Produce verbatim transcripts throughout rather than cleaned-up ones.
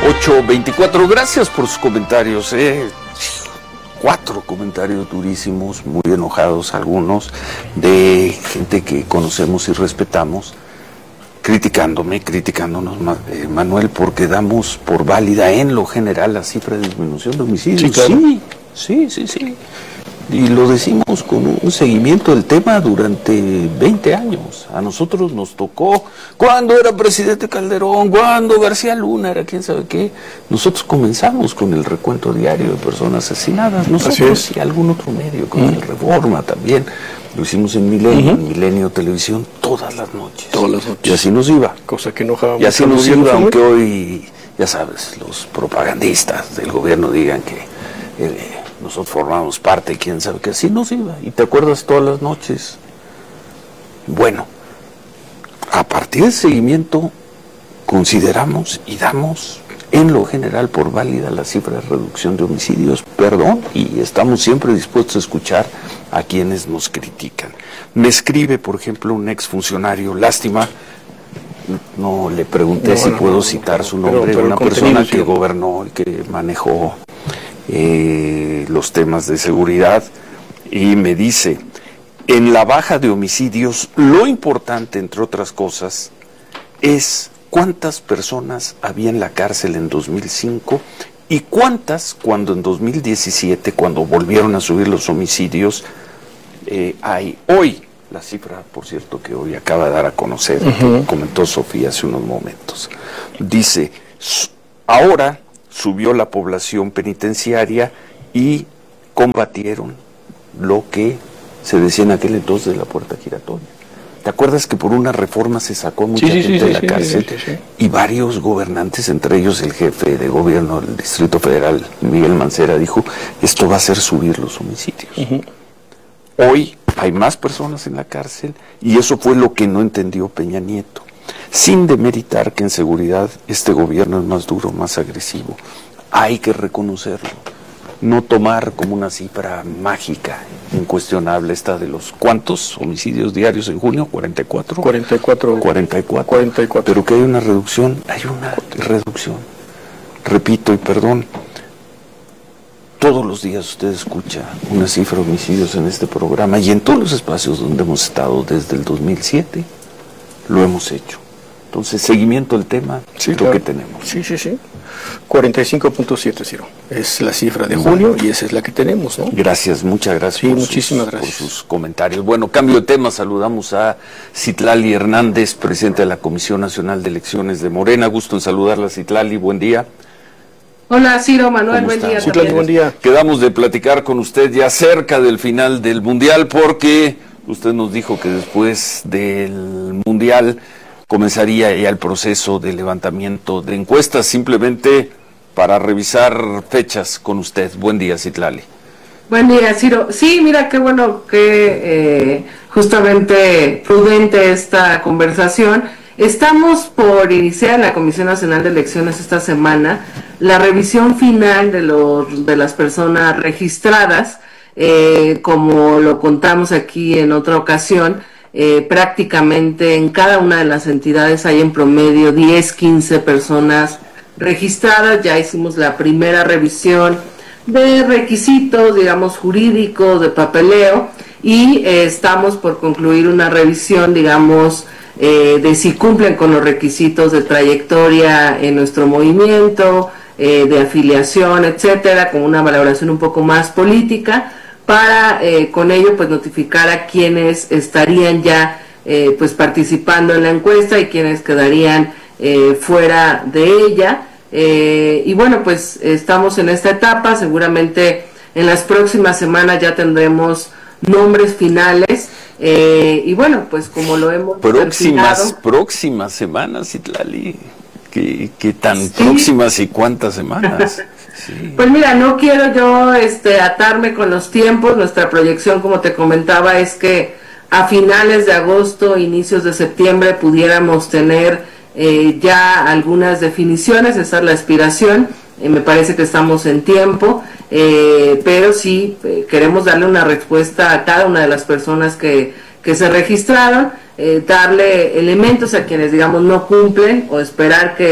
ocho veinticuatro, gracias por sus comentarios, eh. Cuatro comentarios durísimos, muy enojados algunos, de gente que conocemos y respetamos, criticándome, criticándonos, eh, Manuel, porque damos por válida en lo general la cifra de disminución de homicidios. Sí, claro. sí, sí, sí, sí. Y lo decimos con un seguimiento del tema durante veinte años. A nosotros nos tocó, cuando era presidente Calderón, cuando García Luna era quién sabe qué, nosotros comenzamos con el recuento diario de personas asesinadas, nosotros y algún otro medio, con uh-huh. el Reforma también, lo hicimos en Milenio, uh-huh. en Milenio Televisión, todas las noches. Todas las noches. Y así nos iba. Cosa que enojaba. Y así nos iba, aunque hoy, ya sabes, los propagandistas del gobierno digan que... Eh, nosotros formamos parte, quién sabe que así nos iba, y te acuerdas todas las noches. Bueno, a partir del seguimiento consideramos y damos en lo general por válida la cifra de reducción de homicidios, perdón, y estamos siempre dispuestos a escuchar a quienes nos critican. Me escribe, por ejemplo, un exfuncionario, lástima, no le pregunté no, si no, puedo no, citar no, su nombre, pero, pero una persona que gobernó y que manejó Eh, los temas de seguridad, y me dice, en la baja de homicidios, lo importante, entre otras cosas, es cuántas personas había en la cárcel en dos mil cinco y cuántas cuando en dos mil diecisiete, cuando volvieron a subir los homicidios, eh, hay hoy. La cifra, por cierto, que hoy acaba de dar a conocer, uh-huh. que comentó Sofía hace unos momentos. Dice, ahora subió la población penitenciaria y combatieron lo que se decía en aquel entonces de la puerta giratoria. ¿Te acuerdas que por una reforma se sacó mucha sí, gente sí, de la sí, cárcel? Sí, sí, sí. Y varios gobernantes, entre ellos el jefe de gobierno del Distrito Federal, Miguel Mancera, dijo, esto va a hacer subir los homicidios. Uh-huh. Hoy hay más personas en la cárcel y eso fue lo que no entendió Peña Nieto. Sin demeritar que en seguridad este gobierno es más duro, más agresivo. Hay que reconocerlo. No tomar como una cifra mágica, incuestionable, esta de los ¿cuántos homicidios diarios en junio? ¿cuarenta y cuatro? cuarenta y cuatro. cuarenta y cuatro. cuarenta y cuatro. Pero que hay una reducción, hay una reducción. Repito y perdón, todos los días usted escucha una cifra de homicidios en este programa y en todos los espacios donde hemos estado desde el dos mil siete, lo hemos hecho. Entonces, seguimiento del tema, sí, creo claro. que tenemos. Sí, sí, sí. cuarenta y cinco punto siete, Ciro. Es la cifra de junio y esa es la que tenemos, ¿no? Gracias, muchas gracias, sí, por, muchísimas sus, gracias. por sus comentarios. Bueno, cambio de tema, saludamos a Citlali Hernández, presidente de la Comisión Nacional de Elecciones de Morena. Gusto en saludarla, Citlali, buen día. Hola, Ciro, Manuel, buen día. Citlali, buen día. Quedamos de platicar con usted ya cerca del final del Mundial, porque usted nos dijo que después del Mundial comenzaría ya el proceso de levantamiento de encuestas, simplemente para revisar fechas con usted. Buen día, Citlali. Buen día, Ciro. Sí, mira, qué bueno que eh, justamente prudente esta conversación. Estamos por iniciar en la Comisión Nacional de Elecciones esta semana la revisión final de, los, de las personas registradas, eh, como lo contamos aquí en otra ocasión. Eh, prácticamente en cada una de las entidades hay en promedio diez, quince personas registradas. Ya hicimos la primera revisión de requisitos, digamos, jurídicos, de papeleo, y eh, estamos por concluir una revisión, digamos, eh, de si cumplen con los requisitos de trayectoria en nuestro movimiento, eh, de afiliación, etcétera, con una valoración un poco más política, para eh, con ello pues notificar a quienes estarían ya eh, pues participando en la encuesta y quienes quedarían eh, fuera de ella. Eh, y bueno, pues estamos en esta etapa, seguramente en las próximas semanas ya tendremos nombres finales, eh, y bueno, pues como lo hemos próximas perfilado, próximas semanas, Citlali, ¿qué, qué tan sí. próximas y cuántas semanas? Sí. Pues mira, no quiero yo este atarme con los tiempos. Nuestra proyección, como te comentaba, es que a finales de agosto, inicios de septiembre pudiéramos tener eh, ya algunas definiciones. Esa es la aspiración, eh, me parece que estamos en tiempo, eh, pero sí eh, queremos darle una respuesta a cada una de las personas que, que se registraron, eh, darle elementos a quienes, digamos, no cumplen, o esperar que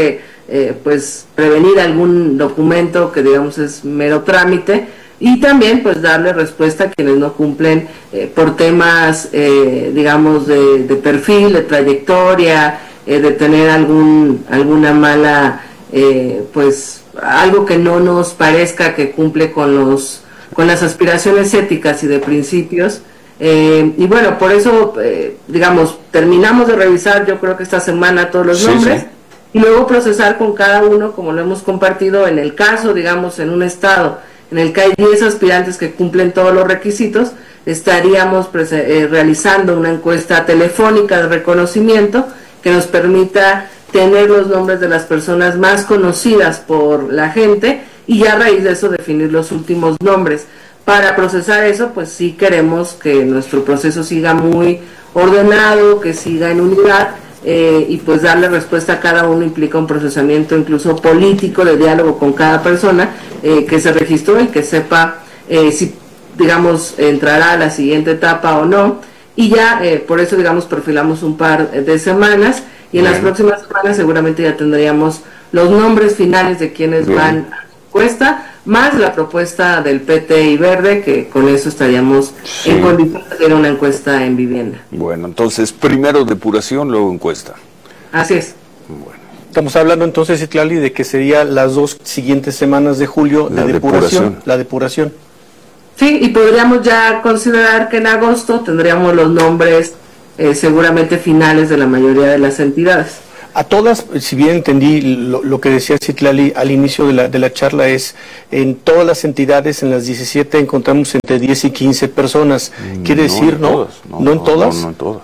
eh, pues prevenir algún documento que digamos es mero trámite, y también pues darle respuesta a quienes no cumplen eh, por temas eh, digamos de, de perfil, de trayectoria, eh, de tener algún alguna mala eh, pues algo que no nos parezca que cumple con los con las aspiraciones éticas y de principios. Eh, y bueno, por eso eh, digamos terminamos de revisar yo creo que esta semana todos los sí, nombres sí. Y luego procesar con cada uno, como lo hemos compartido, en el caso digamos en un estado en el que hay diez aspirantes que cumplen todos los requisitos, estaríamos eh, realizando una encuesta telefónica de reconocimiento que nos permita tener los nombres de las personas más conocidas por la gente y ya a raíz de eso definir los últimos nombres. Para procesar eso, pues sí queremos que nuestro proceso siga muy ordenado, que siga en unidad, eh, y pues darle respuesta a cada uno implica un procesamiento incluso político, de diálogo con cada persona eh, que se registró y que sepa eh, si, digamos, entrará a la siguiente etapa o no. Y ya, eh, por eso, digamos, perfilamos un par de semanas y en Bien. las próximas semanas seguramente ya tendríamos los nombres finales de quienes Bien. van a la encuesta, más la propuesta del P T y Verde, que con eso estaríamos sí. en condiciones de hacer una encuesta en vivienda. Bueno, entonces primero depuración, luego encuesta. Así es. Bueno. Estamos hablando entonces, Citlali, de que sería las dos siguientes semanas de julio la de depuración, depuración. La depuración. Sí, y podríamos ya considerar que en agosto tendríamos los nombres eh, seguramente finales de la mayoría de las entidades. A todas, si bien entendí lo, lo que decía Citlali al inicio de la, de la charla, es en todas las entidades, en las diecisiete, encontramos entre diez y quince personas. Quiere no decir, ¿no? Todas, no, ¿No en todas? No, no en todas.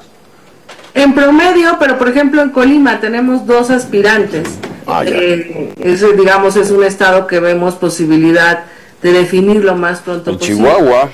En promedio, pero por ejemplo en Colima tenemos dos aspirantes. Ah, eh, ese, digamos, es un estado que vemos posibilidad de definir lo más pronto en posible. Chihuahua.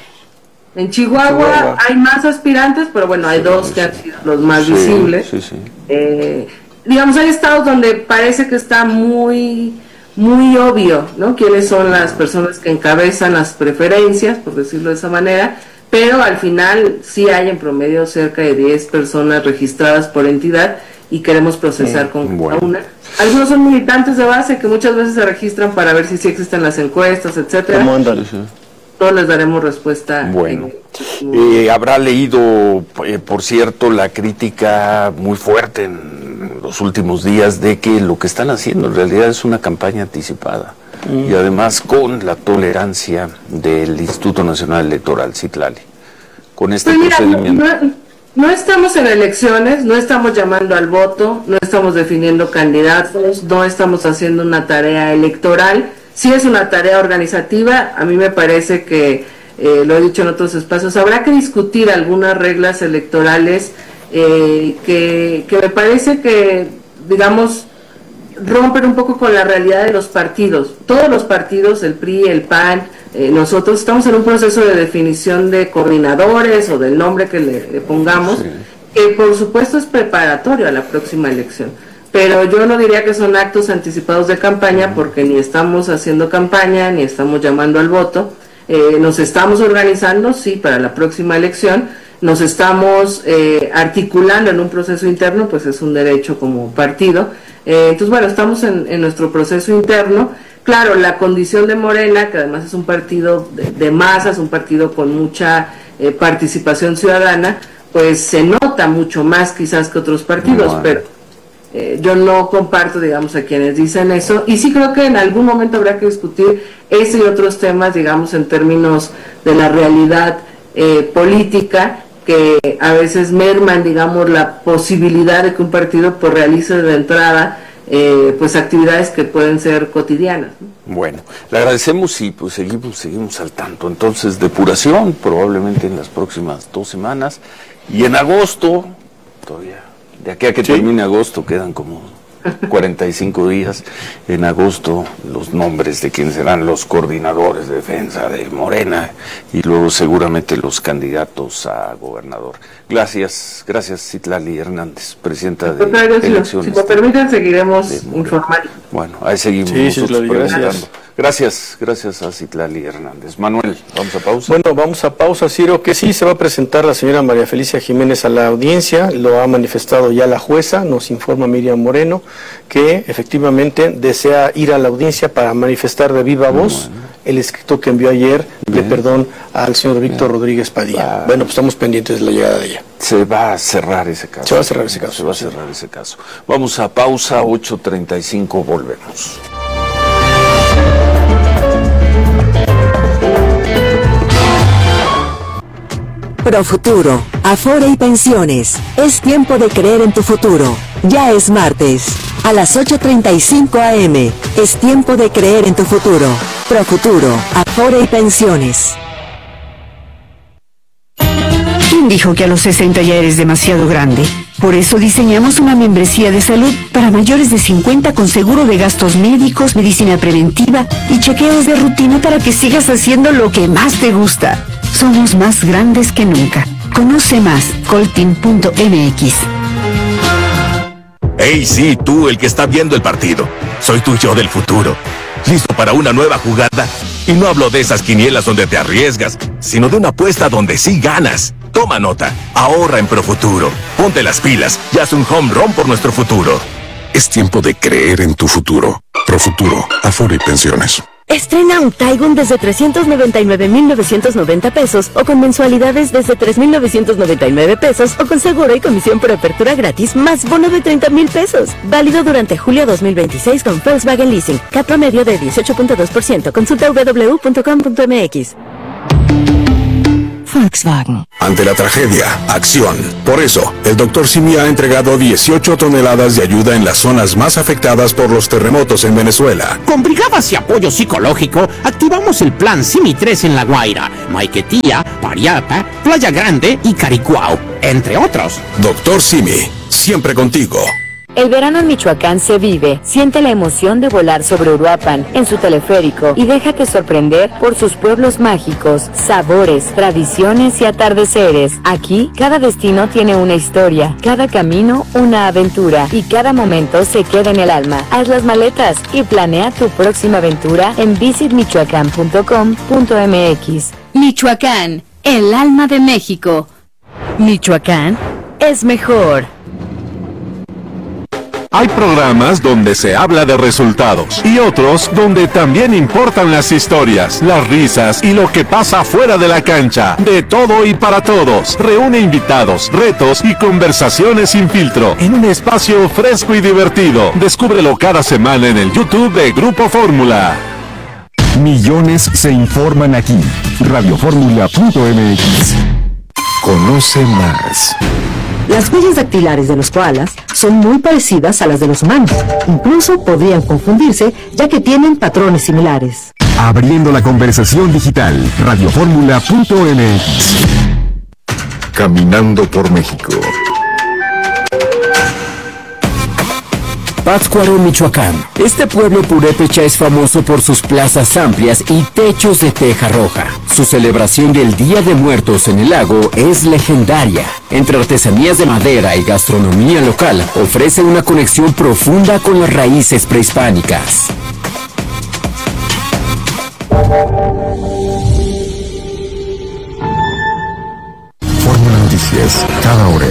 En Chihuahua, Chihuahua hay más aspirantes, pero bueno, hay sí, dos sí. que han sido los más sí, visibles. Sí, sí. Eh, digamos, hay estados donde parece que está muy muy obvio, ¿no? Quiénes son las personas que encabezan las preferencias, por decirlo de esa manera, pero al final sí hay en promedio cerca de diez personas registradas por entidad y queremos procesar sí, con bueno. cada una. Algunos son militantes de base que muchas veces se registran para ver si sí existen las encuestas, etcétera. ¿Cómo andan? Todos les daremos respuesta. Bueno, en... eh, habrá leído, eh, por cierto, la crítica muy fuerte en los últimos días de que lo que están haciendo en realidad es una campaña anticipada mm. y además con la tolerancia del Instituto Nacional Electoral, Citlali, con este pues mira, procedimiento. No, no, no estamos en elecciones, no estamos llamando al voto, no estamos definiendo candidatos, no estamos haciendo una tarea electoral. Sí es una tarea organizativa, a mí me parece que, eh, lo he dicho en otros espacios, habrá que discutir algunas reglas electorales eh, que, que me parece que, digamos, rompen un poco con la realidad de los partidos. Todos los partidos, el P R I, el P A N, eh, nosotros estamos en un proceso de definición de coordinadores o del nombre que le, le pongamos, sí. que por supuesto es preparatorio a la próxima elección. Pero yo no diría que son actos anticipados de campaña porque ni estamos haciendo campaña, ni estamos llamando al voto. Eh, nos estamos organizando, sí, para la próxima elección. Nos estamos eh, articulando en un proceso interno, pues es un derecho como partido. Eh, entonces, bueno, estamos en, en nuestro proceso interno. Claro, la condición de Morena, que además es un partido de, de masas, un partido con mucha eh, participación ciudadana, pues se nota mucho más quizás que otros partidos, bueno. pero... Eh, yo no comparto, digamos, a quienes dicen eso, y sí creo que en algún momento habrá que discutir ese y otros temas, digamos, en términos de la realidad eh, política, que a veces merman, digamos, la posibilidad de que un partido pues realice de entrada eh, pues actividades que pueden ser cotidianas, ¿no? Bueno, le agradecemos y pues seguimos, seguimos al tanto. Entonces, depuración, probablemente en las próximas dos semanas, y en agosto, todavía... De aquí a que ¿Sí? termine agosto quedan como cuarenta y cinco días. En agosto los nombres de quienes serán los coordinadores de defensa de Morena y luego seguramente los candidatos a gobernador. Gracias, gracias Citlali Hernández, presidenta de Elecciones. Si lo permiten seguiremos informando. Bueno, ahí seguimos sí, nosotros Citlali, gracias. Gracias, gracias a Citlali Hernández. Manuel, ¿vamos a pausa? Bueno, vamos a pausa, Ciro, que sí se va a presentar la señora María Felicia Jiménez a la audiencia, lo ha manifestado ya la jueza, nos informa Miriam Moreno, que efectivamente desea ir a la audiencia para manifestar de viva voz bueno. el escrito que envió ayer Bien. de perdón al señor Víctor Bien. Rodríguez Padilla. Va. Bueno, pues estamos pendientes de la llegada de ella. Se va a cerrar ese caso. Se va a cerrar ese caso. Se va a cerrar ese caso. Vamos a pausa, ocho treinta y cinco, volvemos. Profuturo, Afore y Pensiones. Es tiempo de creer en tu futuro. Ya es martes. A las ocho treinta y cinco a eme. Es tiempo de creer en tu futuro. Profuturo, Afore y Pensiones. ¿Quién dijo que a los sesenta ya eres demasiado grande? Por eso diseñamos una membresía de salud para mayores de cincuenta con seguro de gastos médicos, medicina preventiva y chequeos de rutina para que sigas haciendo lo que más te gusta. Somos más grandes que nunca. Conoce más, coltin punto eme equis. Hey, sí, tú, el que está viendo el partido. Soy tu yo del futuro. ¿Listo para una nueva jugada? Y no hablo de esas quinielas donde te arriesgas, sino de una apuesta donde sí ganas. Toma nota, ahorra en Profuturo. Ponte las pilas y haz un home run por nuestro futuro. Es tiempo de creer en tu futuro. Profuturo, Afore y Pensiones. Estrena un Taigun desde trescientos noventa y nueve mil novecientos noventa pesos o con mensualidades desde tres mil novecientos noventa y nueve pesos o con seguro y comisión por apertura gratis más bono de treinta mil pesos. Válido durante julio dos mil veintiséis con Volkswagen Leasing. C A T promedio de dieciocho punto dos por ciento. Consulta doble u doble u doble u punto com punto eme equis. Volkswagen. Ante la tragedia, acción. Por eso, el doctor Simi ha entregado dieciocho toneladas de ayuda en las zonas más afectadas por los terremotos en Venezuela. Con brigadas y apoyo psicológico, activamos el plan Simi tres en La Guaira, Maiquetía, Pariata, Playa Grande y Caricuao, entre otros. Doctor Simi, siempre contigo. El verano en Michoacán se vive. Siente la emoción de volar sobre Uruapan en su teleférico y déjate sorprender por sus pueblos mágicos, sabores, tradiciones y atardeceres. Aquí, cada destino tiene una historia, cada camino una aventura y cada momento se queda en el alma. Haz las maletas y planea tu próxima aventura en visit michoacán punto com punto eme equis. Michoacán, el alma de México. Michoacán es mejor. Hay programas donde se habla de resultados y otros donde también importan las historias, las risas y lo que pasa fuera de la cancha. De todo y para todos. Reúne invitados, retos y conversaciones sin filtro en un espacio fresco y divertido. Descúbrelo cada semana en el YouTube de Grupo Fórmula. Millones se informan aquí. radio fórmula punto eme equis. Conoce más. Las huellas dactilares de los koalas son muy parecidas a las de los humanos. Incluso podrían confundirse, ya que tienen patrones similares. Abriendo la conversación digital. radio fórmula punto eme equis. Caminando por México. Pátzcuaro, Michoacán. Este pueblo purépecha es famoso por sus plazas amplias y techos de teja roja. Su celebración del Día de Muertos en el lago es legendaria. Entre artesanías de madera y gastronomía local, ofrece una conexión profunda con las raíces prehispánicas. Fórmula Noticias, cada hora.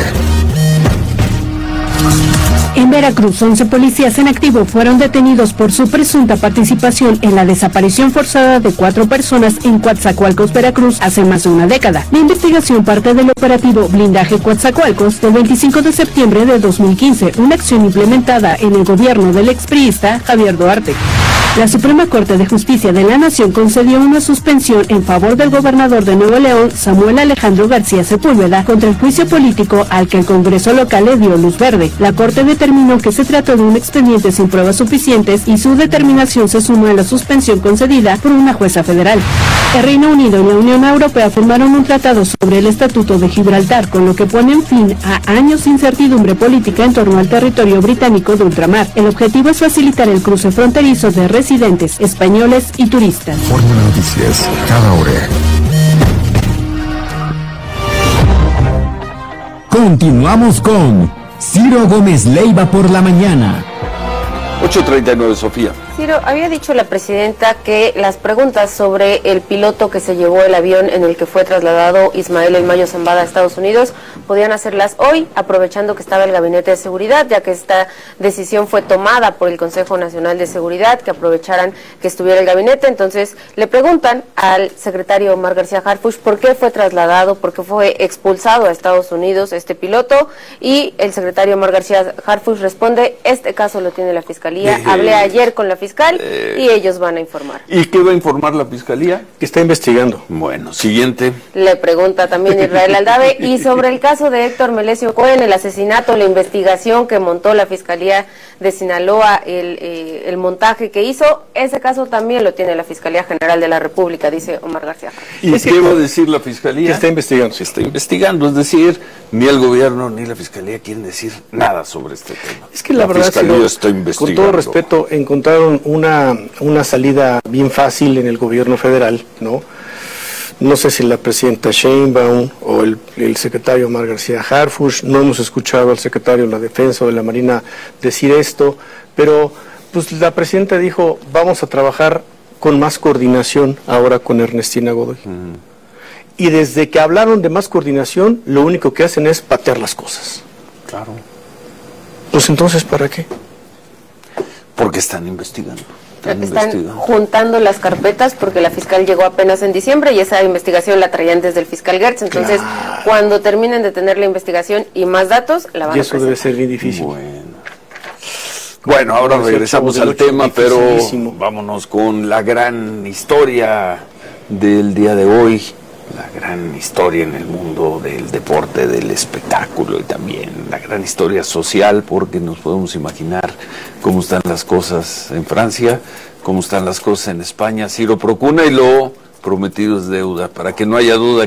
En Veracruz, once policías en activo fueron detenidos por su presunta participación en la desaparición forzada de cuatro personas en Coatzacoalcos, Veracruz, hace más de una década. La investigación parte del operativo Blindaje Coatzacoalcos del veinticinco de septiembre de dos mil quince, una acción implementada en el gobierno del expriista Javier Duarte. La Suprema Corte de Justicia de la Nación concedió una suspensión en favor del gobernador de Nuevo León, Samuel Alejandro García Sepúlveda, contra el juicio político al que el Congreso local le dio luz verde. La Corte determinó que se trató de un expediente sin pruebas suficientes y su determinación se sumó a la suspensión concedida por una jueza federal. El Reino Unido y la Unión Europea firmaron un tratado sobre el Estatuto de Gibraltar, con lo que ponen fin a años de incertidumbre política en torno al territorio británico de ultramar. El objetivo es facilitar el cruce fronterizo de residentes españoles y turistas. Fórmula Noticias, cada hora. Continuamos con Ciro Gómez Leiva por la mañana. ocho treinta y nueve, Sofía. Ciro, había dicho la presidenta que las preguntas sobre el piloto que se llevó el avión en el que fue trasladado Ismael El Mayo Zambada a Estados Unidos podían hacerlas hoy, aprovechando que estaba el Gabinete de Seguridad, ya que esta decisión fue tomada por el Consejo Nacional de Seguridad, que aprovecharan que estuviera el gabinete. Entonces le preguntan al secretario Omar García Harfuch por qué fue trasladado, por qué fue expulsado a Estados Unidos este piloto, y el secretario Omar García Harfuch responde: este caso lo tiene la Fiscalía, eh, hablé ayer con la fiscal eh, y ellos van a informar. ¿Y qué va a informar la Fiscalía? Que está investigando. Bueno, siguiente. Le pregunta también Israel Aldave, y sobre el caso de Héctor Melesio Cohen, el asesinato, la investigación que montó la Fiscalía de Sinaloa, el, eh, el montaje que hizo, ese caso también lo tiene la Fiscalía General de la República, dice Omar García. ¿Y es qué va a decir la Fiscalía? Que está investigando. Se está investigando, es decir, ni el gobierno ni la Fiscalía quieren decir nada sobre este tema. Es que la, la verdad, Fiscalía si no, está investigando. Con todo respeto, encontraron una, una salida bien fácil en el gobierno federal, ¿no? No sé si la presidenta Sheinbaum o el, el secretario Omar García Harfuch, no hemos escuchado al secretario de la Defensa o de la Marina decir esto, pero pues la presidenta dijo, vamos a trabajar con más coordinación ahora con Ernestina Godoy. Mm. Y desde que hablaron de más coordinación, lo único que hacen es patear las cosas. Claro. Pues entonces, ¿para qué? Porque están investigando. Están, están juntando las carpetas porque la fiscal llegó apenas en diciembre y esa investigación la traían desde el fiscal Gertz. Entonces, claro, cuando terminen de tener la investigación y más datos, la van y a eso presentar. Debe ser bien difícil. Bueno, bueno ahora regresamos al tema, pero vámonos con la gran historia del día de hoy. La gran historia en el mundo del deporte, del espectáculo y también la gran historia social, porque nos podemos imaginar cómo están las cosas en Francia, cómo están las cosas en España. Ciro Procuna, y lo prometido es deuda, para que no haya duda.